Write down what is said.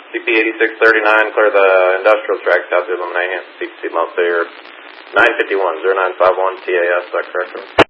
CP 8639, clear the industrial track south of Illuminating, CPC Montpelier 951, 0951 TAS, is that correct?